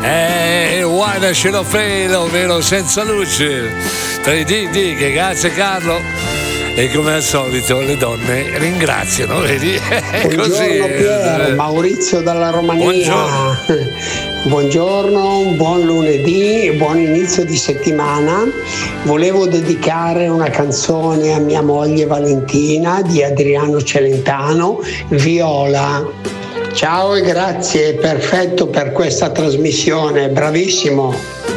Guarda Celofelo, vero, senza luce. Che grazie Carlo. E come al solito le donne ringraziano, vedi? Buongiorno Così. Pier, Maurizio dalla Romania. Buongiorno. Buongiorno, un buon lunedì, buon inizio di settimana. Volevo dedicare una canzone a mia moglie Valentina di Adriano Celentano, Viola. Ciao e grazie, perfetto per questa trasmissione, bravissimo.